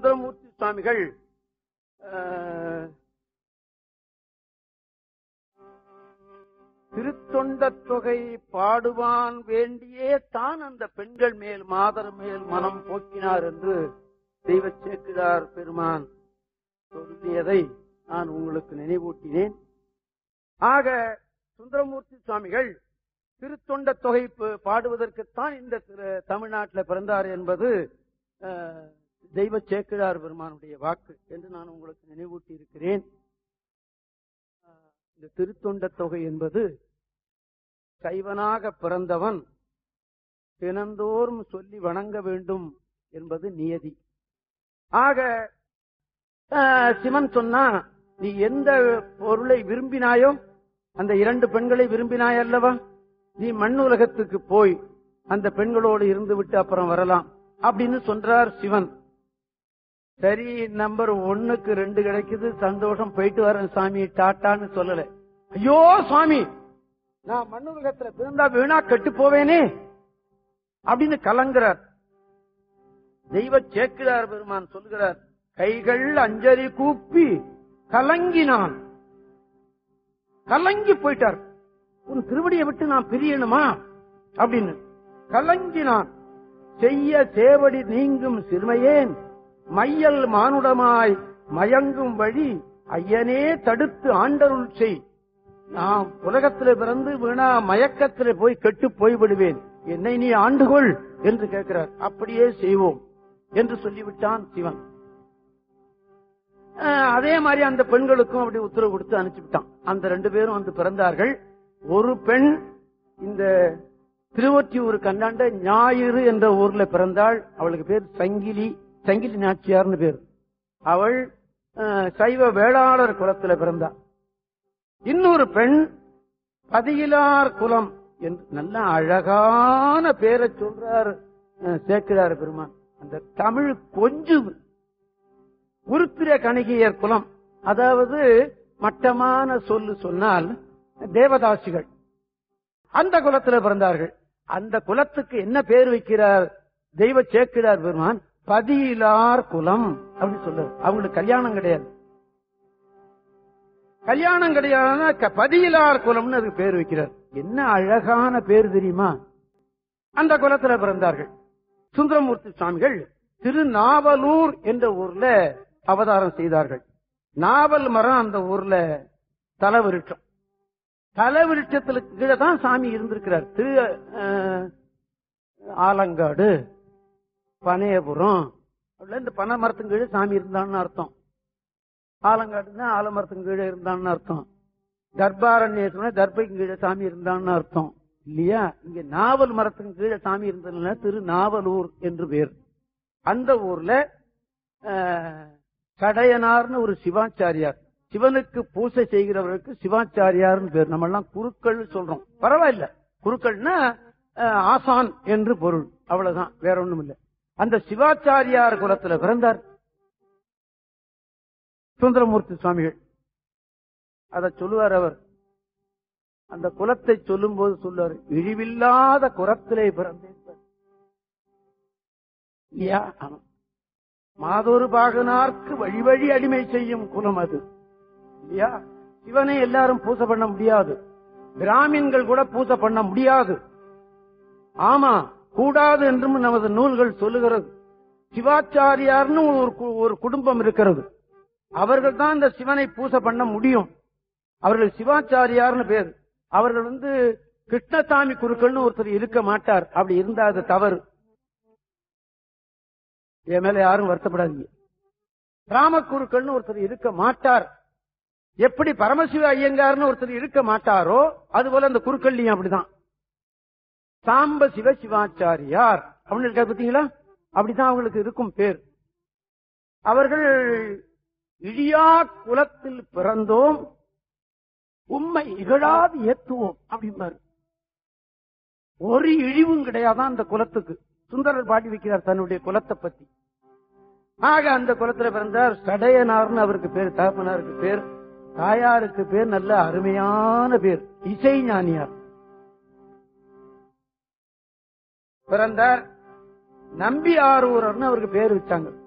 சுந்தரமூர்த்தி சுவாமிகள் திருத்தொண்ட தொகை பாடுவான் வேண்டியே தான் அந்த பெண்கள் மேல் மாதர் மேல் மனம் போக்கினார் என்று தெய்வ சேக்கிழார் பெருமான் சொல்லியதை நான் உங்களுக்கு நினைவூட்டினேன். ஆக சுந்தரமூர்த்தி சுவாமிகள் திருத்தொண்ட தொகை பாடுவதற்குத்தான் இந்த தமிழ்நாட்டில் பிறந்தார் என்பது தெய்வ சேக்கிழார் பெருமானுடைய வாக்கு என்று நான் உங்களுக்கு நினைவூட்டி இருக்கிறேன். இந்த திருத்தொண்ட தொகை என்பது சைவனாக பிறந்தவன் தினந்தோறும் சொல்லி வணங்க வேண்டும் என்பது நியதி. ஆக சிவன் சொன்னா, நீ எந்த பொருளை விரும்பினாயோ அந்த 2 பெண்களை விரும்பினாய் அல்லவா, நீ மண் உலகத்துக்கு போய் அந்த பெண்களோடு இருந்து விட்டு அப்புறம் வரலாம் அப்படின்னு சொல்றார் சிவன். சரி, நம்பர் 1க்கு 2 கிடைக்குது, சந்தோஷம், போயிட்டு வரேன் சாமி, டாட்டான்னு சொல்லல. ஐயோ சுவாமி, நான் மண் உலகத்துல பிறந்தா வீணா கெட்டு போவேனே அப்படின்னு கலங்குறார். தெய்வ சேக்கிழார் பெருமான் சொல்கிறார், கைகள் அஞ்சலி கூப்பி கலங்கினான். கலங்கி போயிட்டார். உன் திருவடியை விட்டு நான் பிரியணுமா அப்படின்னு கலங்கினான். செய்ய சேவடி நீங்கும் சிறுமையேன் மையல் மானுடமாய் மயங்கும் வழி ஐயனே தடுத்து ஆண்டருள் செய். நான் உலகத்திலே பிறந்து வீணா மயக்கத்திலே போய் கெட்டு போய்விடுவேன், என்னை நீ ஆண்டுகொள் என்று கேட்கிறார். அப்படியே செய்வோம் என்று சொல்லிவிட்டான் சிவன். அதே மாதிரி அந்த பெண்களுக்கும் அப்படி உத்தரவு கொடுத்து அனுப்பிவிட்டான். அந்த 2 பேரும் வந்து பிறந்தார்கள். ஒரு பெண் இந்த திருவொற்றியூர் கண்டாண்ட ஞாயிறு என்ற ஊர்ல பிறந்தாள். அவளுக்கு பேர் சங்கிலி, சங்கிலி நாச்சியார்னு பேர். அவள் சைவ வேளாளர் குலத்தில் பிறந்தாள். இன்னொரு பெண் பதியிலார் குலம் என்று நல்ல அழகான பேரை சொல்றார் சேக்கிழார் பெருமான். அந்த தமிழ் கொஞ்சம் உருத்திர கணிகையர் குலம், அதாவது மட்டமான சொல்லு சொன்னால் தேவதாசிகள், அந்த குலத்தில் பிறந்தார்கள். அந்த குலத்துக்கு என்ன பேர் வைக்கிறார் தெய்வ சேக்கிழார் பெருமான்? பதியிலார் குலம் அப்படின்னு சொல்றாரு. அவங்களுக்கு கல்யாணம் கிடையாது. கல்யாணம் கிடையாதுன்னா பதியிலார் குலம்னு அதுக்கு பேர் வைக்கிறார். என்ன அழகான பேர் தெரியுமா? அந்த குலத்தில் பிறந்தார்கள். சுந்தரமூர்த்தி சுவாமிகள் திருநாவலூர் என்ற ஊர்ல அவதாரம் செய்தார்கள். நாவல் மரம் அந்த ஊர்ல தலவிருட்சம். தலவிருட்சத்துக்கு கீழே தான் சாமி இருந்திருக்கிறார். திரு ஆலங்காடு, பனையபுரம், இந்த பனை மரத்தின் கீழே சாமி இருந்தான்னு அர்த்தம். ஆலங்காடுன்னா ஆலமரத்தின் கீழே இருந்தான்னு அர்த்தம். தர்பாரண்ய தர்பைக்கு கீழே சாமி இருந்தான்னு அர்த்தம் இல்லையா? இங்க நாவல் மரத்தின் கீழே சாமி இருந்ததுனால திருநாவலூர் என்று பேர். அந்த ஊர்ல கடையனார்னு ஒரு சிவாச்சாரியார், சிவனுக்கு பூசை செய்கிறவருக்கு சிவாச்சாரியார்னு பேர். நம்ம எல்லாம் குருக்கள் சொல்றோம், பரவாயில்ல. குருக்கள்னா ஆசான் என்று பொருள், அவ்வளவுதான், வேற ஒண்ணும் இல்லை. அந்த சிவாச்சாரியார் குலத்துல பிறந்தார் சுந்தரமூர்த்தி சுவாமிகள். அத சொல்லுவார் அவர். அந்த குலத்தை சொல்லும் போது சொல்லுவார், இழிவில்லாத குலத்திலே பிறந்தேன். மாதொரு பாகனார்க்கு வழி வழி அடிமை செய்யும் குலம் அது இல்லையா? சிவனை எல்லாரும் பூசை பண்ண முடியாது, பிராமின்கள் கூட பூசை பண்ண முடியாது. ஆமா, கூடாது என்றும் நமது நூல்கள் சொல்லுகிறது. சிவாச்சாரியார்னு ஒரு குடும்பம் இருக்கிறது. அவர்கள் தான் இந்த சிவனை பூசை பண்ண முடியும். அவர்கள் சிவாச்சாரியார்னு பேர். அவர்கள் கிருஷ்ணசாமி குருக்கள்னு ஒருத்தர் இருக்க மாட்டார். அப்படி இருந்தா அது தவறு. என் மேல யாரும் வருத்தப்படாதீங்க. ராமக்குருக்கள்னு ஒருத்தர் இருக்க மாட்டார். எப்படி பரமசிவ ஐயங்கார்னு ஒருத்தர் இருக்க மாட்டாரோ அதுபோல அந்த குருக்கள்லையும் அப்படிதான். சாம்ப சிவ சிவாச்சாரியார் அப்படின்னு இருக்கா பாத்தீங்களா? அப்படித்தான் அவங்களுக்கு இருக்கும் பேர். அவர்கள் இழியா குலத்தில் பிறந்தோம், உம்மை இகழாது ஏத்துவோம் அப்படிம்பாரு. ஒரு இழிவும் கிடையாதான் அந்த குலத்துக்கு. சுந்தரர் பாடி வைக்கிறார் தன்னுடைய குலத்தை பத்தி. ஆக அந்த குலத்துல பிறந்தார். சடையனார்னு அவருக்கு பேர், தகப்பனாருக்கு பேர். தாயாருக்கு பேர் நல்ல அருமையான பேர், இசை ஞானியார். பிறந்தார். நம்பி ஆரூரர்னு அவருக்கு பேர் வச்சாங்க.